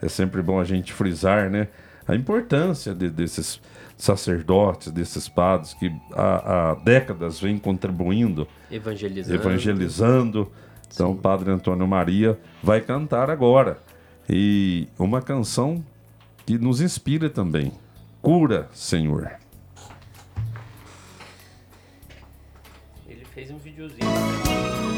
é sempre bom a gente frisar, né, a importância desses sacerdotes, desses padres que há décadas vêm contribuindo, evangelizando. Então, o Padre Antônio Maria vai cantar agora. E uma canção que nos inspira também. Cura, Senhor. Ele fez um videozinho.